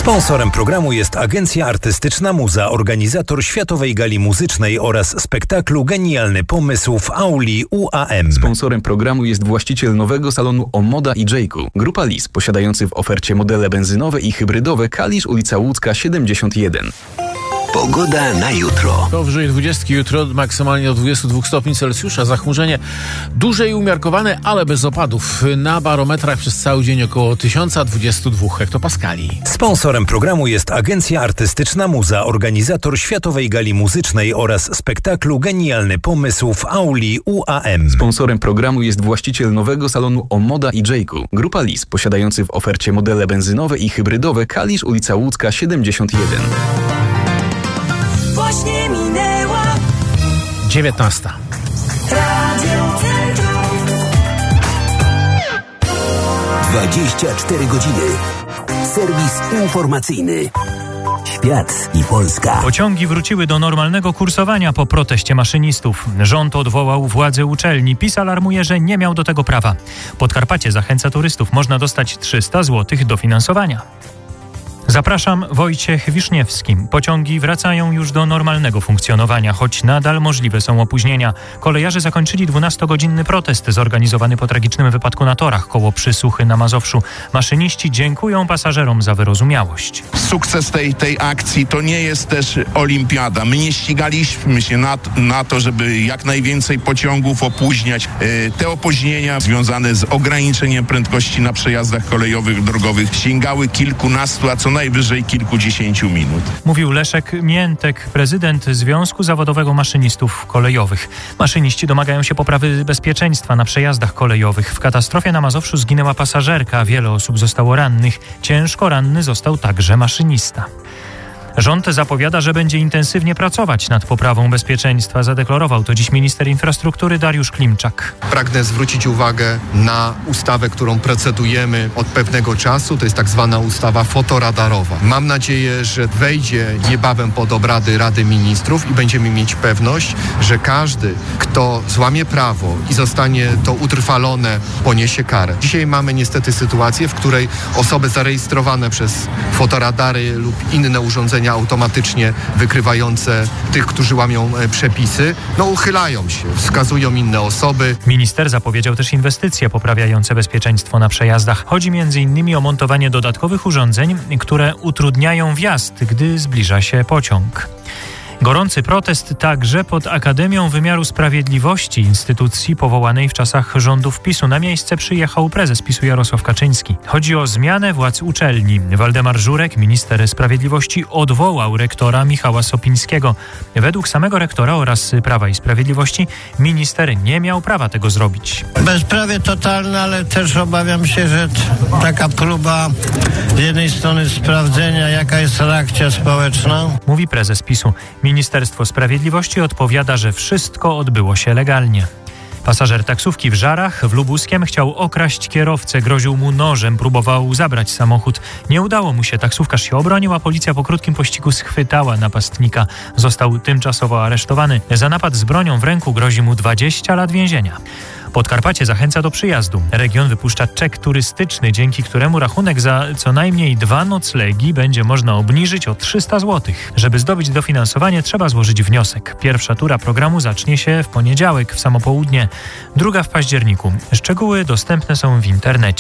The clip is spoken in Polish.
Sponsorem programu jest Agencja Artystyczna Muza, organizator Światowej Gali Muzycznej oraz spektaklu Genialny Pomysł w auli UAM. Sponsorem programu jest właściciel nowego salonu Omoda i Jayku, Grupa Lis, posiadający w ofercie modele benzynowe i hybrydowe Kalisz, ulica Łódzka 71. Pogoda na jutro. Powyżej 20 jutro, maksymalnie do 22 stopni Celsjusza. Zachmurzenie duże i umiarkowane, ale bez opadów. Na barometrach przez cały dzień około 1022 hektopaskali. Sponsorem programu jest Agencja Artystyczna Muza, organizator Światowej Gali Muzycznej oraz spektaklu Genialny Pomysł w auli UAM. Sponsorem programu jest właściciel nowego salonu Omoda i Jayku, Grupa Lis, posiadający w ofercie modele benzynowe i hybrydowe Kalisz, ulica Łódzka 71. Właśnie minęła 19. Radio Centrum. 24 godziny. Serwis informacyjny. Świat i Polska. Pociągi wróciły do normalnego kursowania po proteście maszynistów. Rząd odwołał władze uczelni. PiS alarmuje, że nie miał do tego prawa. Podkarpacie zachęca turystów. Można dostać 300 zł dofinansowania. Zapraszam, Wojciech Wiszniewski. Pociągi wracają już do normalnego funkcjonowania, choć nadal możliwe są opóźnienia. Kolejarze zakończyli 12-godzinny protest zorganizowany po tragicznym wypadku na torach koło Przysuchy na Mazowszu. Maszyniści dziękują pasażerom za wyrozumiałość. Sukces tej akcji to nie jest też olimpiada. My nie ścigaliśmy się na to, żeby jak najwięcej pociągów opóźniać. Te opóźnienia związane z ograniczeniem prędkości na przejazdach kolejowych, drogowych sięgały kilkunastu, a co najwyżej kilkudziesięciu minut. Mówił Leszek Miętek, prezydent Związku Zawodowego Maszynistów Kolejowych. Maszyniści domagają się poprawy bezpieczeństwa na przejazdach kolejowych. W katastrofie na Mazowszu zginęła pasażerka, wiele osób zostało rannych. Ciężko ranny został także maszynista. Rząd zapowiada, że będzie intensywnie pracować nad poprawą bezpieczeństwa. Zadeklarował to dziś minister infrastruktury Dariusz Klimczak. Pragnę zwrócić uwagę na ustawę, którą procedujemy od pewnego czasu. To jest tak zwana ustawa fotoradarowa. Mam nadzieję, że wejdzie niebawem pod obrady Rady Ministrów i będziemy mieć pewność, że każdy, kto złamie prawo i zostanie to utrwalone, poniesie karę. Dzisiaj mamy niestety sytuację, w której osoby zarejestrowane przez fotoradary lub inne urządzenia automatycznie wykrywające tych, którzy łamią przepisy, uchylają się, wskazują inne osoby. Minister zapowiedział też inwestycje poprawiające bezpieczeństwo na przejazdach. Chodzi m.in. o montowanie dodatkowych urządzeń, które utrudniają wjazd, gdy zbliża się pociąg. Gorący protest także pod Akademią Wymiaru Sprawiedliwości, instytucji powołanej w czasach rządów PiS-u. Na miejsce przyjechał prezes PiS-u Jarosław Kaczyński. Chodzi o zmianę władz uczelni. Waldemar Żurek, minister sprawiedliwości, odwołał rektora Michała Sopińskiego. Według samego rektora oraz Prawa i Sprawiedliwości minister nie miał prawa tego zrobić. Bezprawie totalne, ale też obawiam się, że taka próba z jednej strony sprawdzenia, jaka jest reakcja społeczna. Mówi prezes PiS-u. Ministerstwo Sprawiedliwości odpowiada, że wszystko odbyło się legalnie. Pasażer taksówki w Żarach w Lubuskiem chciał okraść kierowcę, groził mu nożem, próbował zabrać samochód. Nie udało mu się, taksówkarz się obronił, a policja po krótkim pościgu schwytała napastnika. Został tymczasowo aresztowany. Za napad z bronią w ręku grozi mu 20 lat więzienia. Podkarpacie zachęca do przyjazdu. Region wypuszcza czek turystyczny, dzięki któremu rachunek za co najmniej 2 noclegi będzie można obniżyć o 300 zł. Żeby zdobyć dofinansowanie, trzeba złożyć wniosek. Pierwsza tura programu zacznie się w poniedziałek w samo południe, druga w październiku. Szczegóły dostępne są w internecie.